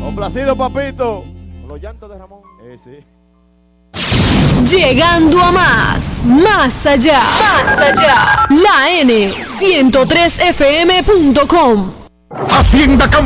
Complacido, papito. Con los llantos de Ramón. Sí. Llegando a más allá. La N103fm.com. Hacienda